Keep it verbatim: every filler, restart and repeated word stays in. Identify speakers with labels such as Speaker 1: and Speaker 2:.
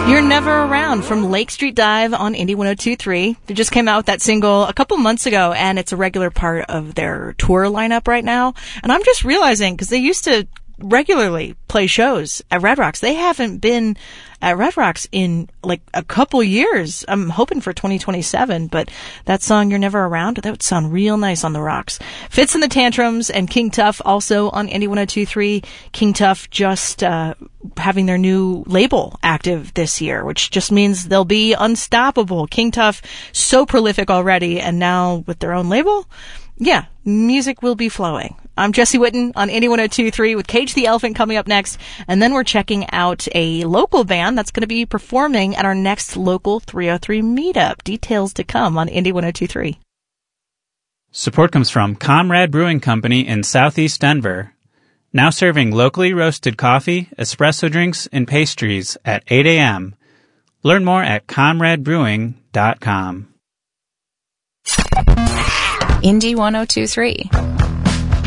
Speaker 1: You're Never Around from Lake Street Dive on Indie one oh two point three. They just came out with that single a couple months ago, and it's a regular part of their tour lineup right now. And I'm just realizing, because they used to regularly play shows at Red Rocks. They haven't been at Red Rocks in like a couple years. I'm hoping for twenty twenty-seven, but that song You're Never Around, that would sound real nice on the rocks. Fitz and the Tantrums and King Tuff also on Indie one oh two point three. King Tuff just uh having their new label active this year, which just means they'll be unstoppable. King Tuff, so prolific already, and now with their own label, yeah, music will be flowing. I'm Jesse Witten on Indie one oh two point three with Cage the Elephant coming up next. And then we're checking out a local band that's going to be performing at our next local three oh three meetup. Details to come on Indie one oh two point three.
Speaker 2: Support comes from Comrade Brewing Company in Southeast Denver. Now serving locally roasted coffee, espresso drinks, and pastries at eight a.m. Learn more at comrade brewing dot com.
Speaker 3: Indie one oh two point three.